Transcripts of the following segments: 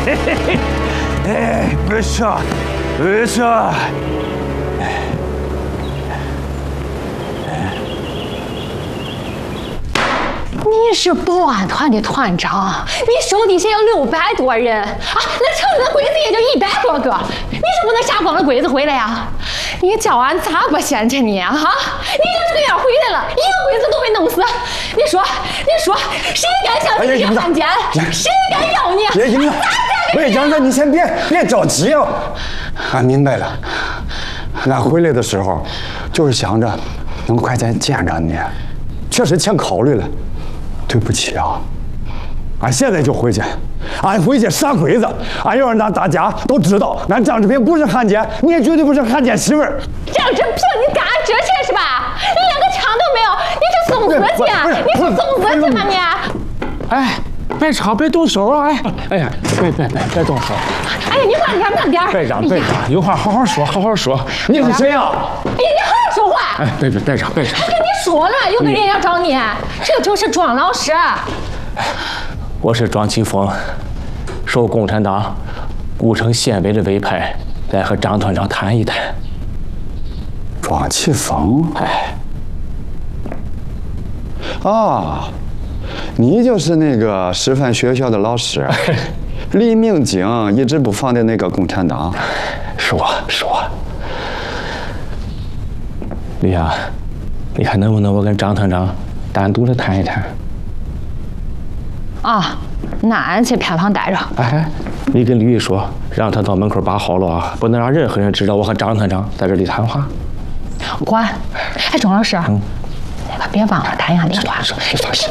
哎，没事，没事。 你是保安团的团长，你手底下有600多人啊，那城里的鬼子也就100多个，你是不能瞎光着鬼子回来呀？你叫俺咋不嫌弃你啊？你要是这样回来了，一个鬼子都被弄死，你说，谁敢相信你汉奸？谁敢要你？ 别赢了，喂，杨子，你先别着急啊。俺明白了，俺回来的时候就是想着能快点见着你，确实欠考虑了。对不起啊，俺现在就回去，俺回去杀鬼子，俺要让大家都知道，俺张志平不是汉奸，你也绝对不是汉奸媳妇儿。 张志平，你干这些是吧？你连个枪都没有，你是送死去？你是送死去吗你？ 哎，别吵，别动手啊！哎呀，别动手！ 哎呀，你慢点！ 队长，有话好好说。 你是谁呀？ 哎呀，你好好说话！ 哎，队长。 我跟你说了，有个人要找你，这就是庄老师。 我是庄奇峰，受共产党古城县委的委派，来和张团长谈一谈。 庄奇峰，啊，你就是那个师范学校的老师，李明景一直不放的那个共产党。 是我。李阳，你看能不能我跟张团长单独的谈一谈？ 啊，那俺去偏旁待着。 哎，你跟李玉说，让他到门口把好了啊，不能让任何人知道我和张团长在这里谈话。 管。哎，庄老师，那个别忘了打一下电话。 放心。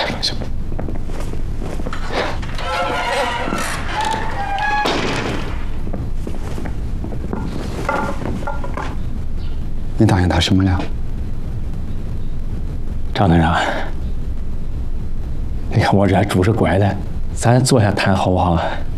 你答应他什么了？ 张团长，你看我这拄着拐的，咱坐下谈好不好？